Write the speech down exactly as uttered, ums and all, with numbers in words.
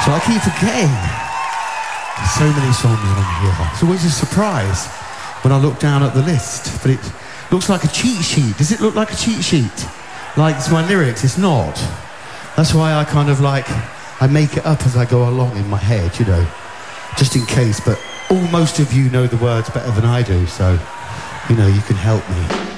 So I keep forgetting. There's so many songs on here. It's always a surprise when I look down at the list. But it looks like a cheat sheet. Does it look like a cheat sheet? Like it's my lyrics? It's not. That's why I kind of like, I make it up as I go along in my head, you know, just in case. But all most of you know the words better than I do, so, you know, you can help me.